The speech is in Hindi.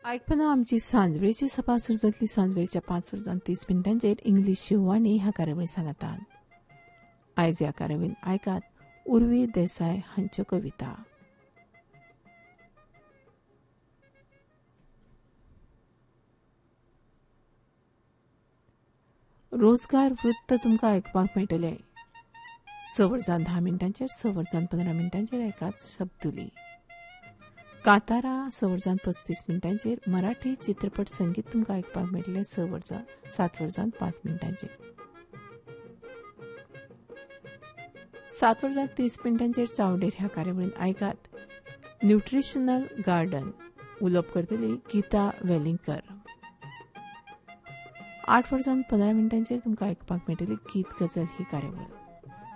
आयकपना आमची सांजवेळची सभा सुरू जातली सांजवेळच्या 5:30 इंग्लीश शिववाणी ह्या कार्यावळी सांगतात. आयज ह्या कार्यावळीन आयकात उर्वी देसाय हांच्यो कविता. रोजगार वृत्त तुमकां आयकपाक मेळटले 6:10 6:15 आयकात शब्दुली. कातारा 6:35 मराठी चित्रपट संगीत तुमकां आयकपाक मेळटलें 7:05 7:30 चावडेर ह्या कार्यावळीन आयकात न्यूट्रिशनल गार्डन. उलोवप करतली गीता वेलिंगकर. 8:15 तुमकां आयकपाक मेळटली गीत गजल ही कार्यावळ.